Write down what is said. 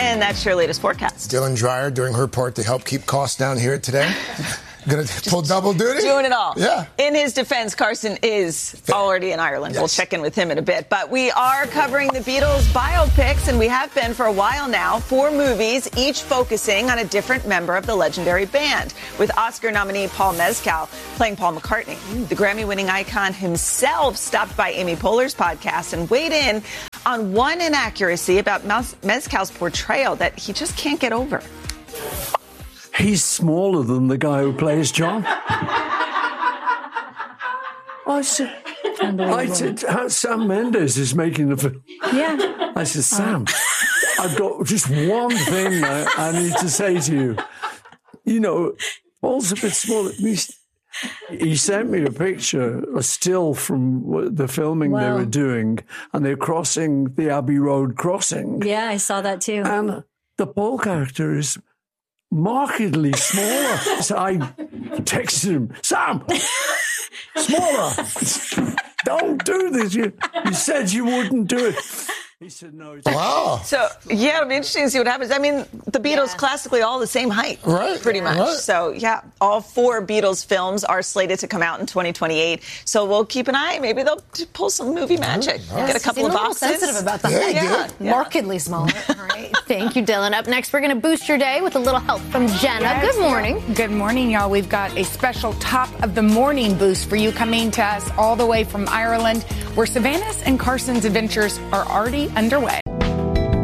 and that's your latest forecast. Dylan Dreyer doing her part to help keep costs down here today. Going to pull double duty? Doing it all. Yeah. In his defense, Carson is already in Ireland. Yes. We'll check in with him in a bit. But we are covering the Beatles biopics, and we have been for a while now. 4 movies, each focusing on a different member of the legendary band, with Oscar nominee Paul Mescal playing Paul McCartney. The Grammy-winning icon himself stopped by Amy Poehler's podcast and weighed in on one inaccuracy about Mescal's portrayal that he just can't get over. He's smaller than the guy who plays John. I said, Sam Mendes is making the film. Yeah. I said, Sam, I've got just one thing I need to say to you. You know, Paul's a bit smaller. He sent me a picture, a still from the filming they were doing, and they're crossing the Abbey Road crossing. Yeah, I saw that too. And the Paul character is markedly smaller. So I texted him, Sam, smaller. Don't do this. You said you wouldn't do it. He said no. Wow. So, yeah, it'll be interesting to see what happens. I mean, the Beatles classically all the same height. Right. Pretty much. Right. So, yeah, all 4 Beatles films are slated to come out in 2028. So we'll keep an eye. Maybe they'll pull some movie magic. Get a couple of boxes. Sensitive about that. Yeah. Markedly smaller. All right. Thank you, Dylan. Up next, we're going to boost your day with a little help from Jenna. Yes, Good morning. Good morning, y'all. We've got a special top of the morning boost for you coming to us all the way from Ireland, where Savannah's and Carson's adventures are already underway.